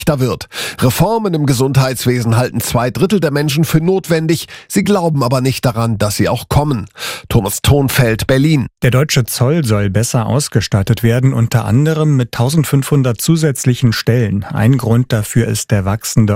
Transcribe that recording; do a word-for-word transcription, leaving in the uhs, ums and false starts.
wird. Reformen im Gesundheitswesen halten zwei Drittel der Menschen für notwendig. Sie glauben aber nicht daran, dass sie auch kommen. Thomas Thonfeld, Berlin. Der deutsche Zoll soll besser ausgestattet werden, unter anderem mit eintausendfünfhundert zusätzlichen Stellen. Ein Grund dafür ist der wachsende